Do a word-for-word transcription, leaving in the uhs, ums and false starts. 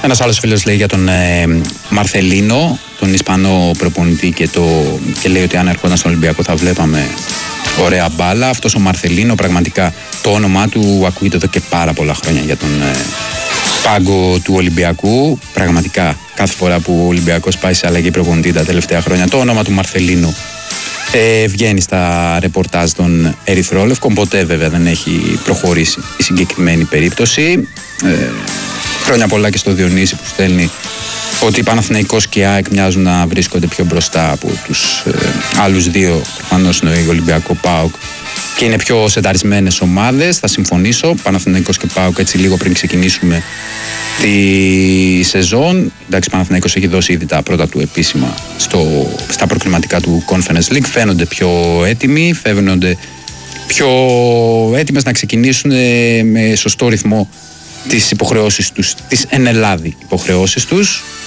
Ένας άλλος φίλος λέει για τον ε, Μαρθελίνο, τον Ισπανό προπονητή, και, το, και λέει ότι αν έρχονταν στον Ολυμπιακό θα βλέπαμε ωραία μπάλα. Αυτός ο Μαρθελίνο, πραγματικά το όνομά του ακούγεται εδώ και πάρα πολλά χρόνια για τον ε, πάγκο του Ολυμπιακού. Πραγματικά κάθε φορά που ο Ολυμπιακός πάει σε αλλαγή προπονητή τα τελευταία χρόνια, το όνομα του Μαρθελίνο ε, βγαίνει στα ρεπορτάζ των Ερυθρόλευκων. Ποτέ βέβαια δεν έχει προχωρήσει η συγκεκριμένη περίπτωση. Ε, χρόνια πολλά και στο Διονύση που στέλνει ότι Παναθηναϊκός και ΑΕΚ μοιάζουν να βρίσκονται πιο μπροστά από τους ε, άλλους δύο, προφανώς είναι ο Ολυμπιακό, ΠΑΟΚ, και είναι πιο σεταρισμένες ομάδες. Θα συμφωνήσω, Παναθηναϊκός και ΠΑΟΚ, έτσι λίγο πριν ξεκινήσουμε τη σεζόν. Εντάξει, Παναθηναϊκός έχει δώσει ήδη τα πρώτα του επίσημα στο, στα προκριματικά του Conference League. Φαίνονται πιο έτοιμοι, φαίνονται πιο έτοιμες να ξεκινήσουν με σωστό ρυθμό τις υποχρεώσεις τους, τις εν Ελλάδη υποχρεώσεις τους.